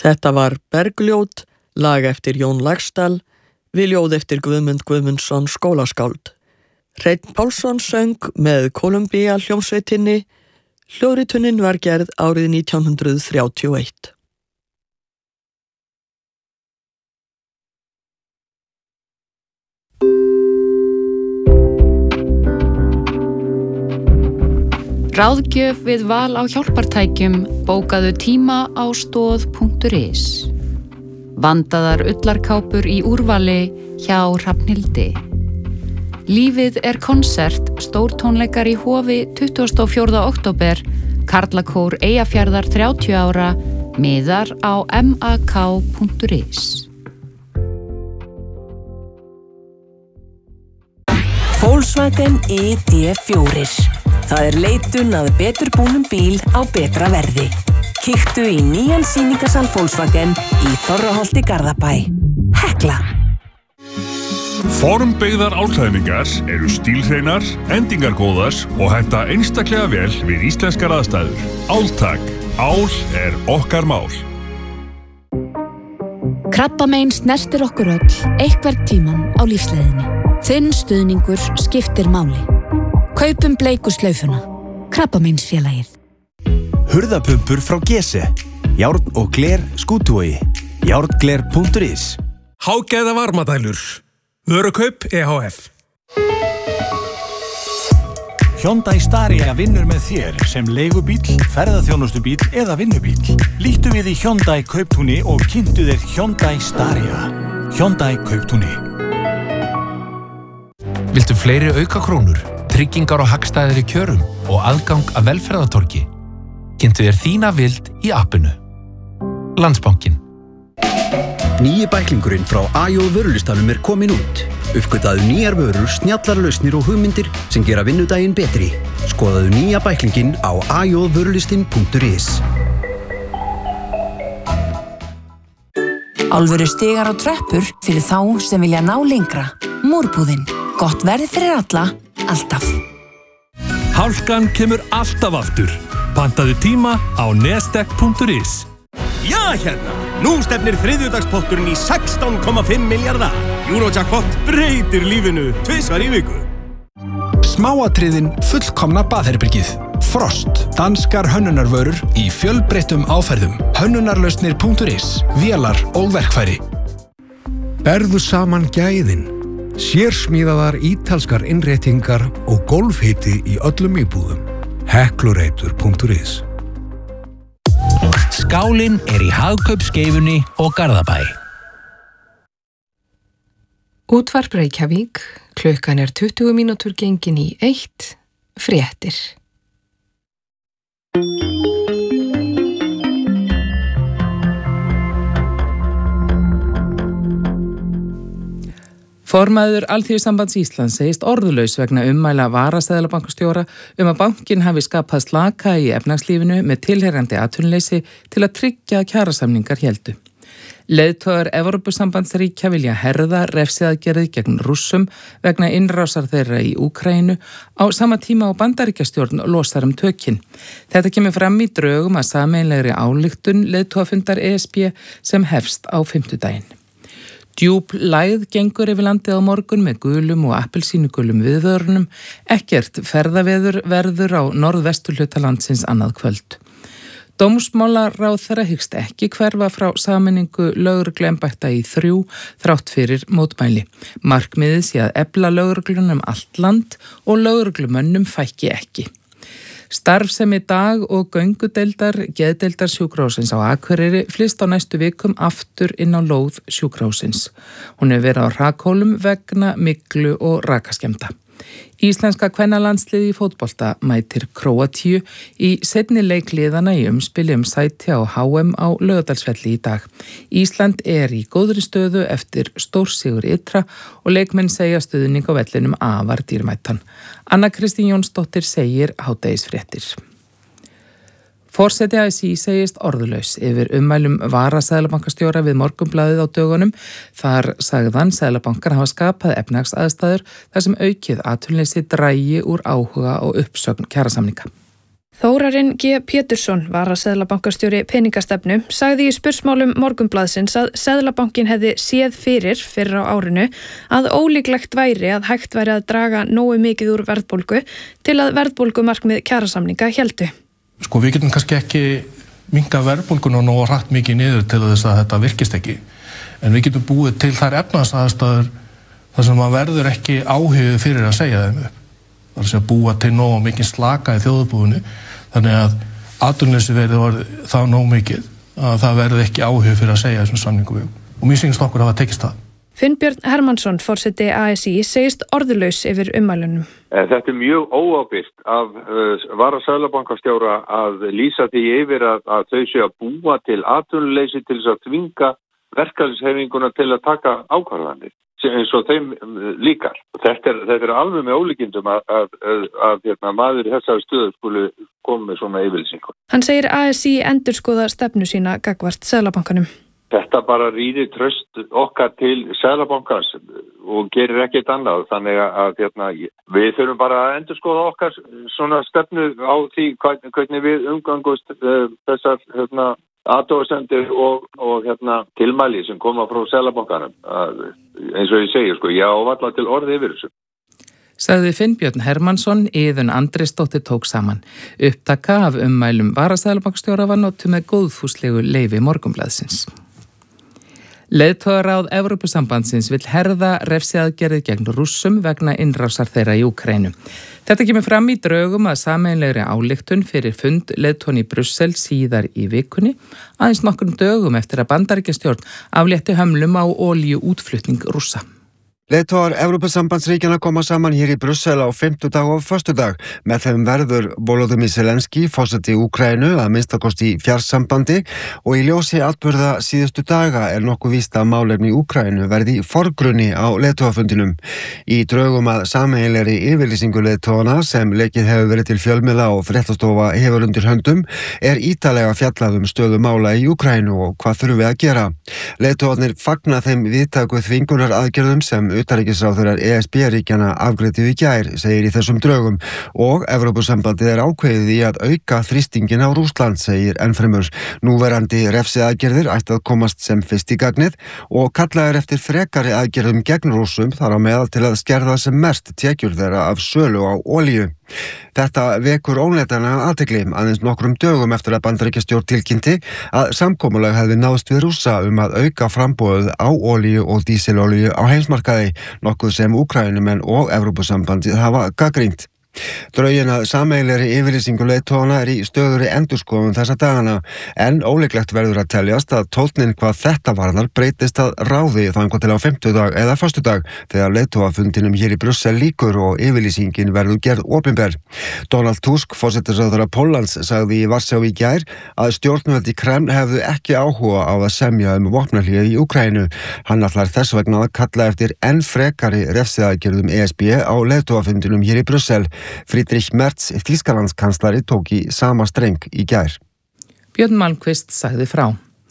Þetta var Bergljót, lag eftir Jón Laxdal, við ljóð eftir Guðmund Guðmundsson skólaskáld. Hreinn Pálsson söng með Kolumbía hljómsveitinni. Hljóðritunin var gerð árið 1931. Ráðgjöf við val á hjálpartækjum, bókaðu tíma á stoð.is. Vandaðar ullarkápur í úrvali hjá Hrafnhildi. Lífið er konsert, stórtónleikar í Hofi 24. október, Karlakór Eyjafjarðar 30 ára, miðar á mak.is. Volkswagen ID4. Það er leitun að betur búnum bíl á betra verði. Kíktu í nýjan sýningasal Volkswagen í Þorraholti Garðabæ. Hekla. Formbyggðar álklæðningar eru stílhreinar, endingargóðar og henta einstaklega vel við íslenskar aðstæður. Áltak. Ál er okkar mál. Krabbamein snertir okkur öll, einhvern tímann á lífsleiðinni. Þinn stuðningur skiptir máli. Kaupum bleiku slaufuna. Krabbameinsfélagið. Hurðapumpur frá Gese. Járn og gler Skútuvogi. Járngler.is. Hágæða varmadælur. Vörukaup EHF. Hyundai Staria vinnur með þér sem leigubíll, ferðaþjónustubíll eða vinnubíll. Líttu við í Hyundai Kauptúni og kynntu þér Hyundai Staria. Hyundai Kauptúni. Viltu fleiri aukakrónur, tryggingar og hagstæðari kjörum og aðgang að velferðartorgi? Kynntu þér þína vild í appinu. Landsbankinn. Nýji bæklingurinn frá AJO vörulistanum er komin út. Uppgötaðu nýjar vörur, snjallar lausnir og hugmyndir sem gera vinnudaginn betri. Skoðaðu nýja bæklinginn á ajovörulistin.is. Alvöru stigar á tröppur fyrir þá sem vilja ná lengra. Múrbúðin. Gott verð fyrir alla, alltaf. Hálkan kemur alltaf aftur. Pantaðu tíma á nestek.is. Já, hérna! Nú stefnir þriðjudagspotturinn í 16,5 milljarða. Eurojackpot breytir lífinu tvisvar í viku. Smáatriðin fullkomna baðherbergið. Frost, danskar hönnunarvörur í fjölbreyttum áferðum. Hönnunarlausnir.is, vélar og verkfæri. Berðu saman gæðin. Sérsmíðaðar ítalskar innréttingar og golfhiti í öllum íbúðum. Heklureitur.is. Skálinn er í Hagkaupskeifunni og Garðabæ. Útvarp Reykjavík, klukkan er 20 mínútur gengin í 1, fréttir. Formaður Alþýðusambands Íslands segist orðulaus vegna ummæla varaseðlabankastjóra að bankinn hafi skapað slaka í efnahagslífinu með tilheyrandi atvinnuleysi til að tryggja að kjarasamningar héldu. Leiðtogar Evrópusambandsríkja vilja herða refsiaðgerðir gegn Rússum vegna innrásar þeirra í Úkraínu á sama tíma og Bandaríkjastjórn losar tökin. Þetta kemur fram í drögum að sameiginlegri ályktun leiðtogafundar ESB sem hefst á fimmtudaginn. Djúp lægð gengur yfir landið á morgun með gulum og appelsínugulum viðvörunum. Ekkert ferðaveður verður á norðvesturhluta landsins annað kvöld. Dómsmálaráðherra hyggst ekki hverfa frá sameiningu lögregluembætta í 3 þrátt fyrir mótmæli. Markmiðið sé að efla lögreglunum allt land og lögreglumönnum fækki ekki. Starfsemi dag- og göngudeildar geðdeildar sjúkrahússins á Akureyri flyst á næstu vikum aftur inn á lóð sjúkrahússins. Hún hefur verið á hrakhólum vegna myglu og rakaskemmta. Íslenska kvennalandsliðið í fótbolta mætir Króatíu í seinni leik liðana í umspili sæti á HM á Laugardalsvelli í dag. Ísland er í góðri stöðu eftir stórsigur ytra og leikmenn segja stuðning á vellinum afar dýrmætan. Anna Kristín Jónsdóttir segir hádegisfréttir. Forseti ASÍ segist orðulaus yfir ummælum varaseðlabankastjóra við Morgunblaðið á dögunum. Þar sagðan seðlabankar hafa skapað efnahagsaðstæður þar sem aukið atvinnuleysi dragi úr áhuga og uppsögn kjarasamninga. Þórarinn G. Pétursson, varaseðlabankastjóri peningastefnu, sagði í spursmálum Morgunblaðsins að Seðlabankinn hefði séð fyrr á árinu að ólíklegt væri að hægt væri að draga nógu mikið úr verðbólgu til að verðbólgumarkmið kjarasamninga héldu. Sko við getum kannski ekki minnka verðbólguna nógu hratt mikið niður til þess að þetta virkist ekki, en við getum búið til þær efnahagsaðstæður þar sem maður verður ekki áhuga fyrir að segja þeim upp. Það að búa til nógu mikið slaka í þjóðarbúinu, þannig að atvinnuleysi verður þá nógu mikið að það verður ekki áhuga fyrir að segja þessum samningum upp. Og mér sýnist okkur að það tekist það. Finnbjörn Hermannsson, forseti ASÍ, segist orðulaus yfir ummælunum. Þetta mjög óábyrgt af varaseðlabankastjóra að lýsa því yfir að þau séu að búa til atvinnuleysi til þess að þvinga verkalýðshreyfinguna til að taka ákvarðanir eins og þeim líkar. Þetta er alveg með ólíkindum að maður í þessari stöðu skuli koma með svona yfirlýsingu. Hann segir ASÍ endurskoða stefnu sína gagnvart Seðlabankanum. Þetta bara rýrir traust okkar til Seðlabankans og gerir ekkert annað, þannig að við þurfum bara að endurskoða okkar svona stefnu á því hvernig við umgangust þessar athugasemdir og tilmæli sem koma frá Seðlabankanum. Eins og ég segi, ég á varla til orði yfir þessu. Sagði Finnbjörn Hermannsson, Iðunn Andrésdóttir tók saman. Upptaka af ummælum varaseðlabankastjóra var notuð með góðfúslegu leyfi Morgunblaðsins. Leiðtogaráð Evrópusambandsins vill herða refsiaðgerðir gegn Rússum vegna innrásar þeirra í Úkraínu. Þetta kemur fram í drögum að sameiginlegri ályktun fyrir fund leiðtogann í Brussel síðar í vikunni, aðeins nokkrum dögum eftir að Bandaríkjastjórn aflétti hömlum á olíuútflutning Rússa. Leiðtogar Evrópusambandsríkjanna koma saman hér í Brussel á 50 og föstudag. Með þeim verður Volodymyr Zelenský, forseti Úkraínu, að minnstakosti í fjarsambandi og í ljósi atburða síðustu daga er nokkuð víst að málefni Úkraínu verði í forgrunni á leiðtogafundinum. Í drögum að sameiginlegri yfirlýsingu leiðtogana sem lekið hefur verið til fjölmiðla og fréttastofa hefur undir höndum er ítarlega fjallað stöðu mála í Úkraínu og hvað þurfi að gera. Leiðtogarnir fagna þeim víðtæku þvingunaraðgerðum sem utanríkisráðherrar ESB-ríkjanna afgreiddu í gær, segir í þessum drögum, og Evrópusambandið er ákveðið í að auka þrýstingin á Rússland, segir ennfremur. Núverandi refsiaðgerðir ætti að komast sem fyrst í gagnið og kallaðir eftir frekari aðgerðum gegn Rússum þar á meðal til að skerða sem mest tekjur þeirra af sölu á olíu. Þetta vekur óneitanlega athygli aðeins nokkrum dögum eftir að Bandaríkjastjórn tilkynnti að samkomulag hefði náðst við Rússa að auka framboðið á olíu og dísilolíu á heimsmarkaði, nokkuð sem Úkraínumenn og Evrópusambandið hafa gagnrýnt. Drögin að sameiginlegri yfirlýsingu leiðtogana er í stöðugri endurskoðun þessa dagana, en ólíklegt verður að teljast að tónninn hvað þetta varðar breytist að ráði þangað til á 50 eða föstudag þegar leiðtogafundinum hér í Brussel lýkur og yfirlýsingin verður gerð opinber. Donald Tusk, forsætisráðherra Póllands, sagði í Varsjá í gær að stjórnvöld í Kreml hefðu ekki áhuga á að semja vopnahlé í Úkraínu. Hann ætlar þess vegna að kalla eftir enn frekari refsiaðgerðum ESB á leiðtogafundinum hér í Brussel. Friedrich Merz, Þýskalandskanslari, tók í sama streng í gær. Björn Malmquist sagði frá.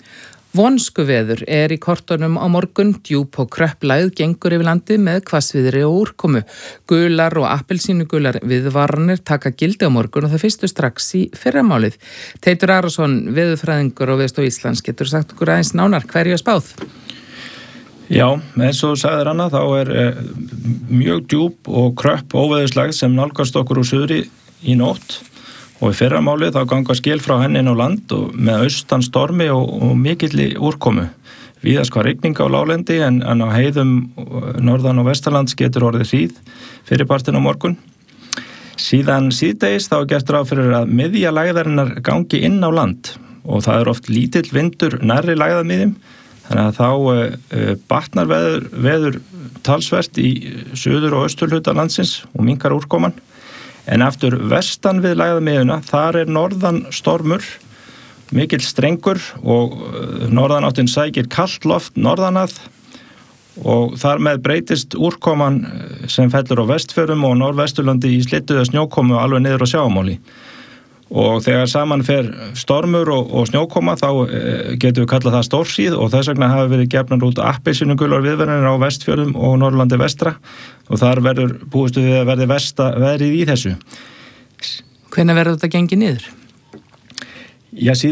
Vonskuveður er í kortunum á morgun, djúp og kröpplægð gengur yfir landi með hvassviðri og úrkomu. Gular og appelsínugular viðvaranir taka gildi á morgun og það fyrstu strax í fyrramálið. Teitur Arason, veðurfræðingur og Veðurstofu Íslands, getur sagt okkur aðeins nánar hverju er spáð? Já, eins og sagðir Anna, þá er mjög djúp og kröpp óveðurslag sem nálgast okkur úr suðri í nótt og í fyrramálið þá ganga skil frá henni inn á land og með austan stormi og mikilli úrkomu. Víðast hvað rigning á láglendi en á heiðum norðan og vestanlands getur orðið hríð fyrirpartin á morgun. Síðan síðdegis þá er gert ráð fyrir að miðja lægðarinnar gangi inn á land og það er oft lítill vindur nærri lægðamiðjum. Þannig að þá batnar veður talsvert í suður og austurhluta landsins og minnkar úrkoman. En aftur vestan við lægðamiðjuna, þar er norðan stormur, mikill strengur og norðanáttin sækir kalt loft norðanað og þar með breytist úrkoman sem fellur á Vestfjörðum og Norðvesturlandi í slittuða snjókomu alveg niður á sjávarmáli. Og þegar saman fer stormur og snjókoma þá getum við kallað það stórsíð og þess vegna hafa verið gefnar út appelsínugular viðvaranir á Vestfjörðum og Norðurlandi vestra og þar verður búist við að verði versta veðrið í þessu. Hvenær verður þetta gengið niður? Já, síðan